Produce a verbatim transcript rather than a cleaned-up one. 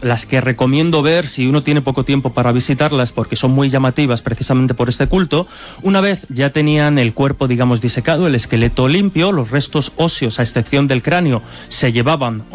las que recomiendo ver si uno tiene poco tiempo para visitarlas, porque son muy llamativas precisamente por este culto. Una vez ya tenían el cuerpo, digamos, disecado, el esqueleto limpio, los restos óseos, a excepción del cráneo, se llevaban